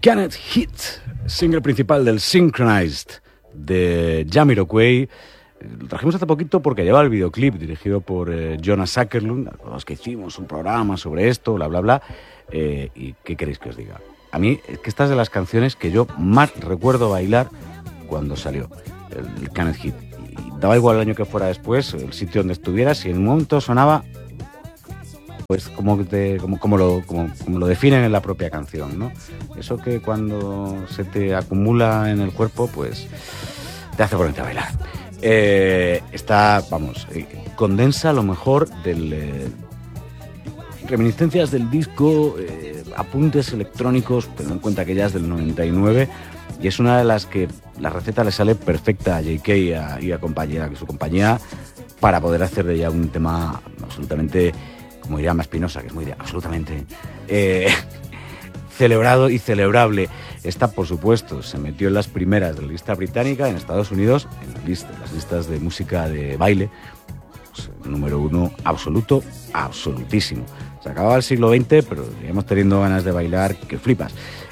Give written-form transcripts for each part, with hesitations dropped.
Can't Hit, single principal del Synchronized de Jamiroquai. Lo trajimos hace poquito porque lleva el videoclip dirigido por Jonas Åkerlund, con los que hicimos un programa sobre esto, bla, bla, bla. ¿Y qué queréis que os diga? A mí es que esta es de las canciones que yo más recuerdo bailar cuando salió, el Can't Hit. Y daba igual el año que fuera después, el sitio donde estuvieras, y en un momento sonaba pues como lo definen en la propia canción, ¿no? Eso que cuando se te acumula en el cuerpo, pues te hace ponerte a bailar. Condensa lo mejor del reminiscencias del disco, apuntes electrónicos, teniendo en cuenta que ya es del 99, y es una de las que la receta le sale perfecta a JK y a su compañía para poder hacer de ella un tema absolutamente, como diría Espinosa, que es muy absolutamente celebrado y celebrable. Esta, por supuesto, se metió en las primeras de la lista británica, en Estados Unidos, en las listas de música de baile, pues, número 1 absoluto, absolutísimo. Se acababa el siglo XX, pero seguimos teniendo ganas de bailar que flipas.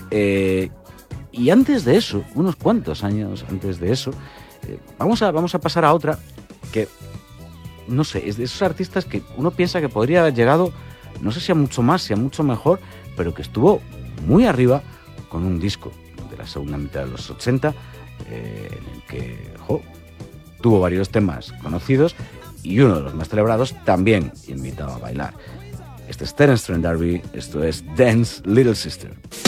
Y antes de eso, unos cuantos años antes de eso, vamos a pasar a otra que, no sé, es de esos artistas que uno piensa que podría haber llegado, no sé si a mucho más, si a mucho mejor, pero que estuvo muy arriba con un disco de la segunda mitad de los 80, en el que tuvo varios temas conocidos y uno de los más celebrados también invitaba a bailar. Este es Terence Trent D'Arby, esto es Dance Little Sister.